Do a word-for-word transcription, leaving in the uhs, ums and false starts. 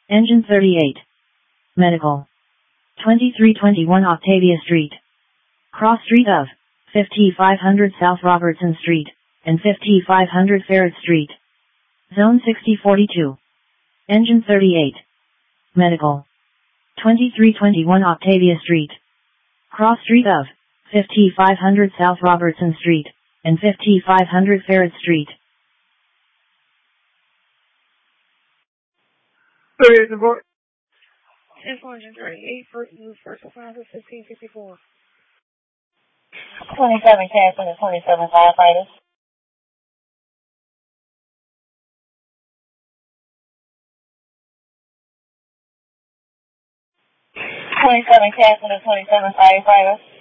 Engine thirty-eight. Medical. twenty-three twenty-one Octavia Street. Cross street of fifty-five hundred South Robertson Street, and fifty-five hundred Ferret Street. Zone sixty forty-two. Engine thirty-eight. Medical. twenty-three twenty-one Octavia Street. Cross street of fifty-five hundred South Robertson Street, and fifty-five hundred Ferret Street. thirty-eight report. Engine thirty-eight, first move, first assignment, fifteen fifty-four. twenty-seven canceling to twenty-seven firefighters. twenty-seven canceling to twenty-seven firefighters.